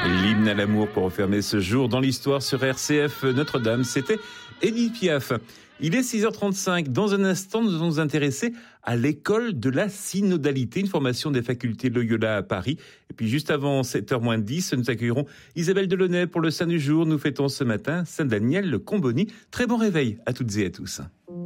L'hymne à l'amour pour refermer ce jour dans l'histoire sur RCF Notre-Dame, c'était Édith Piaf. Il est 6h35. Dans un instant, nous allons nous intéresser à l'école de la synodalité, une formation des facultés Loyola à Paris. Et puis juste avant 7h moins 10, nous accueillerons Isabelle Delaunay pour le Saint du jour. Nous fêtons ce matin Saint Daniel le Comboni. Très bon réveil à toutes et à tous.